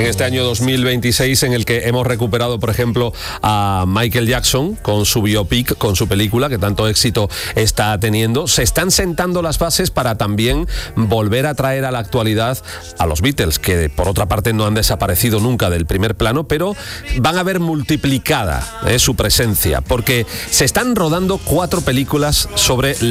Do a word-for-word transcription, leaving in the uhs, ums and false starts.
en este año dos mil veintiséis, en el que hemos recuperado, por ejemplo, a Michael Jackson con su biopic, con su película, que tanto éxito está teniendo. Se están sentando las bases para también volver a traer a la actualidad a los Beatles, que por otra parte no han desaparecido nunca del primer plano, pero van a ver multiplicada eh, su presencia, porque se están rodando cuatro películas sobre